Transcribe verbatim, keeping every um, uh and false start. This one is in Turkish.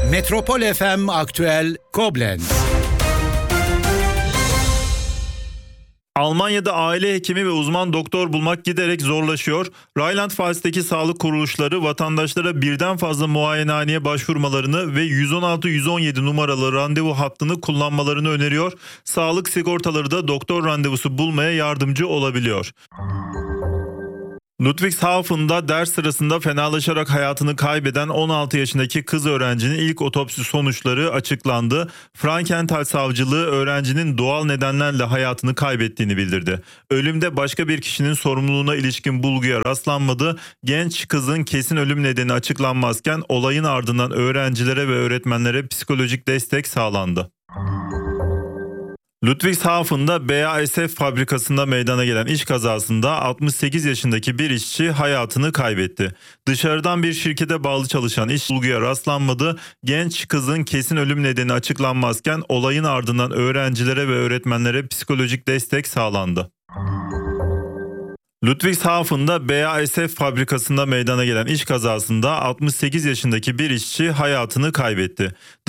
Metropol F M Aktüel Koblenz. Almanya'da aile hekimi ve uzman doktor bulmak giderek zorlaşıyor. Rheinland-Pfalz'teki sağlık kuruluşları vatandaşlara birden fazla muayenehaneye başvurmalarını ve yüz on altı yüz on yedi numaralı randevu hattını kullanmalarını öneriyor. Sağlık sigortaları da doktor randevusu bulmaya yardımcı olabiliyor. Ludwigshafen'da ders sırasında fenalaşarak hayatını kaybeden on altı yaşındaki kız öğrencinin ilk otopsi sonuçları açıklandı. Frankenthal savcılığı öğrencinin doğal nedenlerle hayatını kaybettiğini bildirdi. Ölümde başka bir kişinin sorumluluğuna ilişkin bulguya rastlanmadı. Genç kızın kesin ölüm nedeni açıklanmazken olayın ardından öğrencilere ve öğretmenlere psikolojik destek sağlandı. Ludwigshafen'da B A S F fabrikasında meydana gelen iş kazasında altmış sekiz yaşındaki bir işçi hayatını kaybetti. Dışarıdan bir şirkete bağlı çalışan işçi bulguya rastlanmadı. Genç kızın kesin ölüm nedeni açıklanmazken olayın ardından öğrencilere ve öğretmenlere psikolojik destek sağlandı. Ludwigshafen'da B A S F fabrikasında meydana gelen iş kazasında altmış sekiz yaşındaki bir işçi hayatını kaybetti.